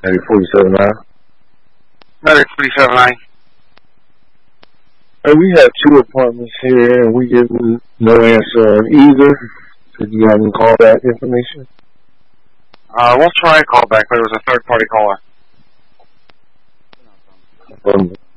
Maybe 47.9. Maybe 47.9. And we have 2 apartments here, and we get no answer on either. Did you have any callback information? We'll try a callback. There was a third-party caller.